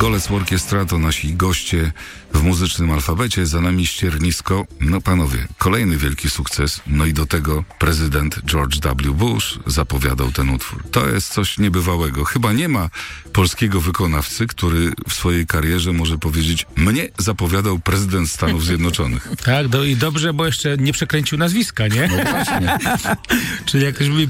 Golec Orkiestra to nasi goście w muzycznym alfabecie. Za nami ściernisko. No panowie, kolejny wielki sukces. No i do tego prezydent George W. Bush zapowiadał ten utwór. To jest coś niebywałego. Chyba nie ma polskiego wykonawcy, który w swojej karierze może powiedzieć: mnie zapowiadał prezydent Stanów Zjednoczonych. Tak, i dobrze, bo jeszcze nie przekręcił nazwiska, nie? No właśnie. Czyli jak ktoś mówi...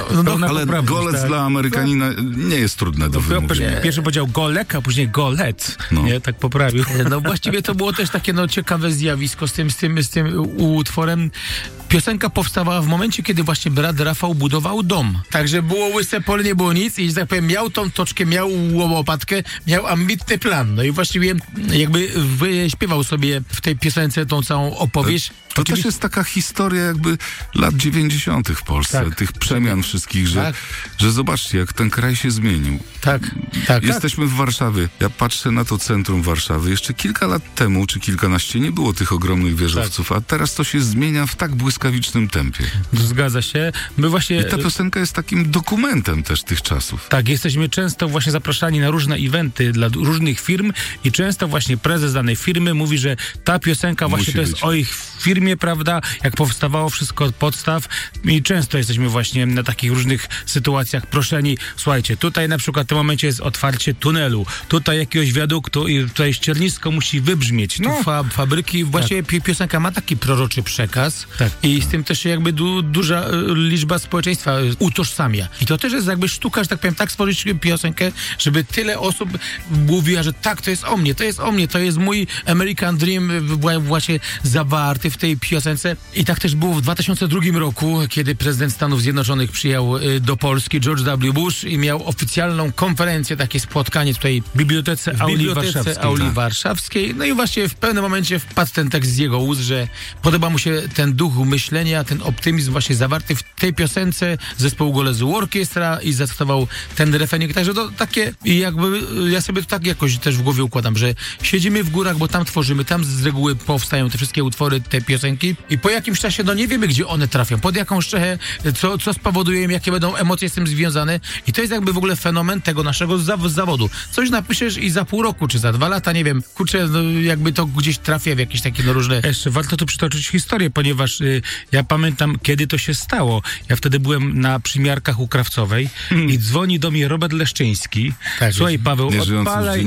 Ale golec tak. dla Amerykanina nie jest trudne do wymówienia. Pierwszy powiedział golek, a później golet. No. Nie, tak poprawił. No właściwie to było też takie ciekawe zjawisko z tym utworem. Piosenka powstawała w momencie, kiedy właśnie brat Rafał budował dom. Także było łyse pole, nie było nic i, że tak powiem, miał tą toczkę, miał łopatkę, miał ambitny plan. No i właściwie jakby wyśpiewał sobie w tej piosence tą całą opowieść. To też jest taka historia jakby lat 90. w Polsce, tak, tych przemian wszystkich, że zobaczcie, jak ten kraj się zmienił. Tak. Jesteśmy w Warszawie. Ja patrzę na to centrum Warszawy. Jeszcze kilka lat temu, czy kilkanaście, nie było tych ogromnych wieżowców, a teraz to się zmienia w tak błyskawicznym tempie. Zgadza się. My właśnie... I ta piosenka jest takim dokumentem też tych czasów. Tak, jesteśmy często właśnie zapraszani na różne eventy dla różnych firm i często właśnie prezes danej firmy mówi, że ta piosenka właśnie to jest o ich firmie, prawda, jak powstawało wszystko od podstaw i często jesteśmy właśnie na takich różnych sytuacjach proszeni, słuchajcie, tutaj na przykład w tym momencie jest otwarcie tunelu, tutaj jakiegoś wiaduktu i tutaj ściernisko musi wybrzmieć, tu fabryki, właśnie piosenka ma taki proroczy przekaz i z tym też się jakby duża liczba społeczeństwa utożsamia. I to też jest jakby sztuka, że tak powiem, tak stworzyć piosenkę, żeby tyle osób mówiła, że tak, to jest o mnie, to jest mój American Dream właśnie zawarty w tej piosence. I tak też było w 2002 roku, kiedy prezydent Stanów Zjednoczonych przyjechał do Polski, George W. Bush, i miał oficjalną konferencję, takie spotkanie tutaj w Bibliotece Auli Warszawskiej. No i właśnie w pewnym momencie wpadł ten tekst z jego ust, że podoba mu się ten duch myślenia, ten optymizm właśnie zawarty w tej piosence zespołu Golec Orkiestra i zastosował ten refrenik. Także to takie, jakby ja sobie to tak jakoś też w głowie układam, że siedzimy w górach, bo tam tworzymy, tam z reguły powstają te wszystkie utwory, te piosenki i po jakimś czasie nie wiemy, gdzie one trafią, pod jaką strzechę, co spowoduje im, jakie będą emocje z tym związane i to jest jakby w ogóle fenomen tego naszego zawodu. Coś napiszesz i za pół roku, czy za 2 lata, nie wiem, kurczę, jakby to gdzieś trafia w jakieś takie różne... Jeszcze warto tu przytoczyć historię, ponieważ ja pamiętam, kiedy to się stało. Ja wtedy byłem na przymiarkach u Krawcowej i dzwoni do mnie Robert Leszczyński. Słuchaj, Paweł, odpalaj...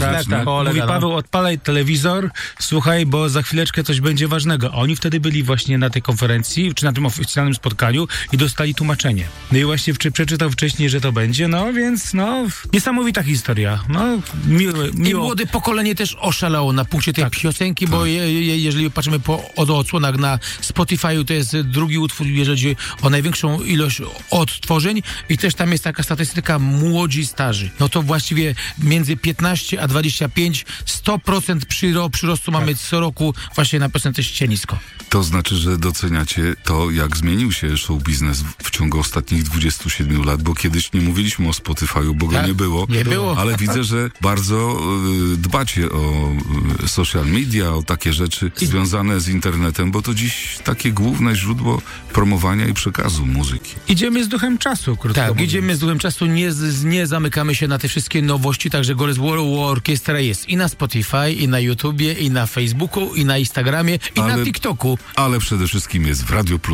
Mówi, Paweł, odpalaj telewizor, słuchaj, bo za chwileczkę coś będzie ważnego. A oni wtedy byli właśnie na tej konferencji, czy na tym oficjalnym spotkaniu i dostali tłumaczenie. No i właśnie przeczytał wcześniej, że to będzie, no więc niesamowita historia. I młode pokolenie też oszalało na punkcie tej piosenki, bo jeżeli patrzymy po odsłonach na Spotify'u, to jest drugi utwór, jeżeli chodzi o największą ilość odtworzeń i też tam jest taka statystyka młodzi, starzy. No to właściwie między 15 a 25 100% przyrostu mamy co roku właśnie na piosence Ściernisko. To znaczy, że doceniacie to, jak zmienił się show biznes w ciągu ostatnich 27 lat, bo kiedyś nie mówiliśmy o Spotify'u, bo go nie było. Ale widzę, że bardzo dbacie o social media, o takie rzeczy związane z internetem, bo to dziś takie główne źródło promowania i przekazu muzyki. Idziemy z duchem czasu, krótko mówiąc. Idziemy z duchem czasu, nie zamykamy się na te wszystkie nowości, także Golec Orkiestra jest i na Spotify, i na YouTubie, i na Facebooku, i na Instagramie, i na TikToku. Ale przede wszystkim jest w Radio Plus.